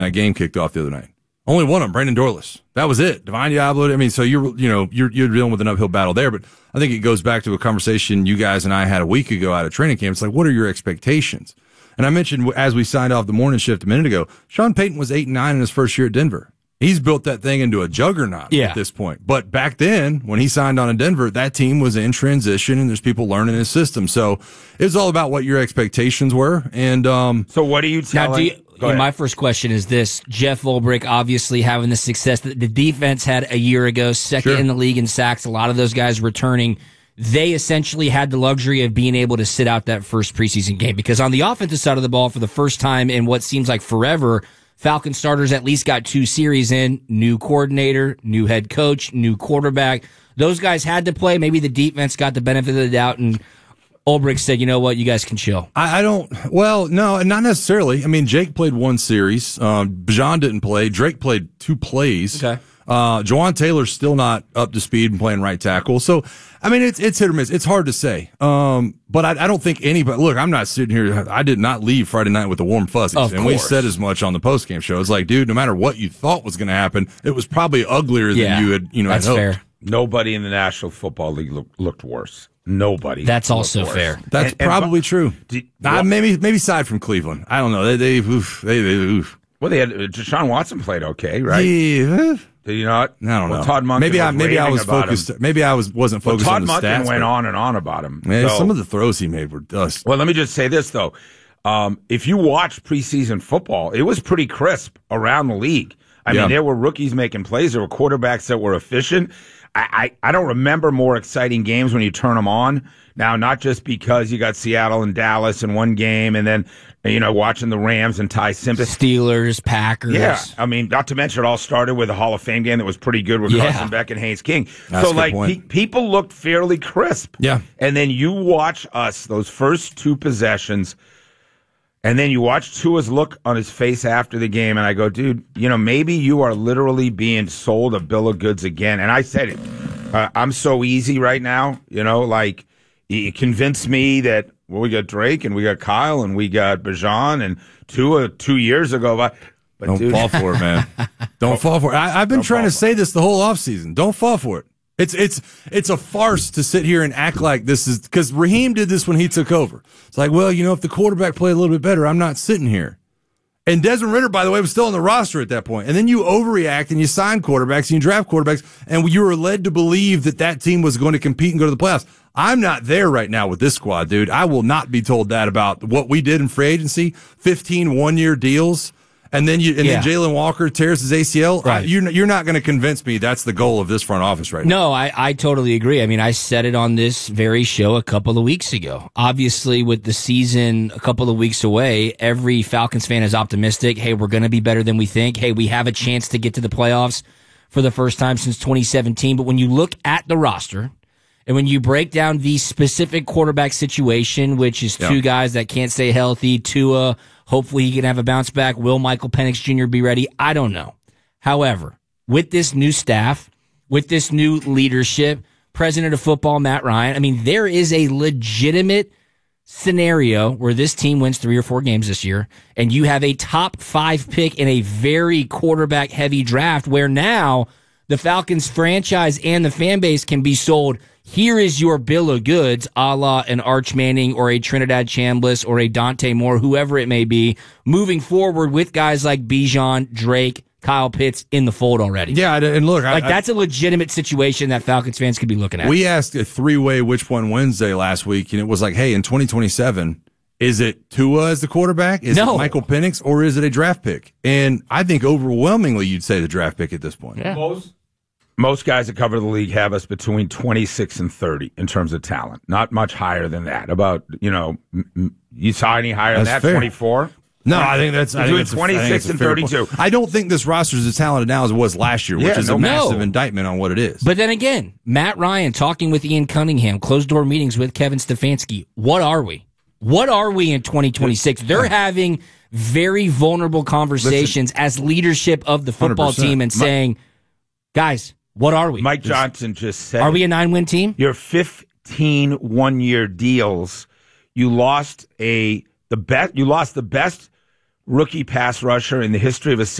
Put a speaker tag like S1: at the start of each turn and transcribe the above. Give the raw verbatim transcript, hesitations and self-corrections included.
S1: that game kicked off the other night. Only one of them, Brandon Dorlus. That was it. Divine Diablo. I mean, so you're, you know, you're, you're dealing with an uphill battle there, but I think it goes back to a conversation you guys and I had a week ago out of training camp. It's like, what are your expectations? And I mentioned as we signed off the morning shift a minute ago, Sean Payton was eight and nine in his first year at Denver. He's built that thing into a juggernaut yeah. at this point. But back then, when he signed on in Denver, that team was in transition and there's people learning his system. So it was all about what your expectations were. And, um,
S2: so what are you telling?
S3: Now, do you, Yeah, my first question is this. Jeff Ulbrich obviously having the success that the defense had a year ago, second sure. in the league in sacks, a lot of those guys returning. They essentially had the luxury of being able to sit out that first preseason game because on the offensive side of the ball, for the first time in what seems like forever, Falcon starters at least got two series in. New coordinator, new head coach, new quarterback. Those guys had to play. Maybe the defense got the benefit of the doubt and Ulbrich said, you know what, you guys can chill.
S1: I, I don't, well, no, not necessarily. I mean, Jake played one series. Um, Bijan didn't play. Drake played two plays.
S3: Okay.
S1: Uh, Jawan Taylor's still not up to speed and playing right tackle. So, I mean, it's, it's hit or miss. It's hard to say. Um, but I, I don't think anybody, look, I'm not sitting here. I did not leave Friday night with the warm fuzzies.
S3: Of
S1: and
S3: course.
S1: we said as much on the postgame show. It's like, dude, no matter what you thought was going to happen, it was probably uglier
S3: yeah,
S1: than you had, you know,
S3: that's
S1: had hoped.
S3: fair.
S2: Nobody in the National Football League look, looked worse. Nobody.
S3: That's also
S2: worse.
S3: fair.
S1: That's
S2: and, and,
S1: probably true.
S2: Did,
S1: uh, maybe, maybe aside from Cleveland. I don't know. They, they, oof, they, they, oof.
S2: Well, they had Deshaun Watson played okay, right?
S1: Yeah.
S2: Did you not?
S1: I don't
S2: well,
S1: know.
S2: Todd Monken
S1: maybe
S2: was
S1: I maybe I was focused.
S2: Him.
S1: Maybe I was wasn't focused
S2: well,
S1: on the
S2: Todd
S1: stats.
S2: Monken went
S1: but,
S2: on and on about him.
S1: Man,
S2: so,
S1: some of the throws he made were dust.
S2: Well, let me just say this though: um, if you watch preseason football, it was pretty crisp around the league. I
S1: yeah.
S2: mean, there were rookies making plays. There were quarterbacks that were efficient. I, I I don't remember more exciting games when you turn them on. Now, not just because you got Seattle and Dallas in one game, and then you know watching the Rams and Ty Simpson,
S3: Steelers, Packers.
S2: Yeah, I mean, not to mention it all started with a Hall of Fame game that was pretty good with
S3: yeah.
S2: Carson Beck and Haynes King.
S1: That's
S2: so, like, pe- people looked fairly crisp.
S1: Yeah,
S2: and then you watch us those first two possessions. And then you watch Tua's look on his face after the game, and I go, dude, you know, maybe you are literally being sold a bill of goods again. And I said it. Uh, I'm so easy right now, you know, like, you convinced me that, well, we got Drake, and we got Kyle, and we got Bijan, and Tua two years ago. But, but
S1: don't
S2: dude,
S1: fall for it, man. Don't fall for it. I, I've been trying to say this the whole offseason. Don't fall for it. It's it's it's a farce to sit here and act like this is because Raheem did this when he took over. It's like, well, you know, if the quarterback played a little bit better, I'm not sitting here. And Desmond Ridder, by the way, was still on the roster at that point. And then you overreact and you sign quarterbacks and you draft quarterbacks, and you were led to believe that that team was going to compete and go to the playoffs. I'm not there right now with this squad, dude. I will not be told that about what we did in free agency, fifteen one-year deals. And then you, and
S3: yeah.
S1: then Jalen Walker tears his A C L.
S3: Right.
S1: I, you're you're not going to convince me that's the goal of this front office right now.
S3: No, I, I totally agree. I mean, I said it on this very show a couple of weeks ago. Obviously, with the season a couple of weeks away, every Falcons fan is optimistic. Hey, we're going to be better than we think. Hey, we have a chance to get to the playoffs for the first time since twenty seventeen. But when you look at the roster and when you break down the specific quarterback situation, which is two yeah. guys that can't stay healthy, Tua. Hopefully he can have a bounce back. Will Michael Penix Junior be ready? I don't know. However, with this new staff, with this new leadership, President of Football Matt Ryan, I mean, there is a legitimate scenario where this team wins three or four games this year, and you have a top five pick in a very quarterback-heavy draft where now the Falcons franchise and the fan base can be sold. Here is your bill of goods, a la an Arch Manning or a Trinidad Chambliss or a Dante Moore, whoever it may be, moving forward with guys like Bijan, Drake, Kyle Pitts in the fold already.
S1: Yeah, and look,
S3: like
S1: I,
S3: that's a legitimate situation that Falcons fans could be looking at.
S1: We asked a three-way which one Wednesday last week, and it was like, hey, in twenty twenty-seven, is it Tua as the quarterback? Is
S3: no.
S1: it Michael Penix, or is it a draft pick? And I think overwhelmingly you'd say the draft pick at this point.
S3: Yeah.
S2: Most, most guys that cover the league have us between twenty-six and thirty in terms of talent. Not much higher than that. About, you know, you saw any higher
S1: that's
S2: than that,
S1: fair.
S2: twenty-four?
S1: No, I think that's I
S2: between
S1: think
S2: twenty-six and thirty-two.
S1: I don't think this roster is as talented now as it was last year, which
S2: yeah,
S1: is
S2: no,
S1: a massive
S3: no.
S1: indictment on what it is.
S3: But then again, Matt Ryan talking with Ian Cunningham, closed door meetings with Kevin Stefanski. What are we? What are we in twenty twenty-six? They're having very vulnerable conversations Listen, as leadership of the football one hundred percent team and saying, guys, what are we?
S2: Mike Johnson just said,
S3: are we a nine-win team?
S2: You're fifteen one-year deals. You lost a the best. You lost the best rookie pass rusher in the history of a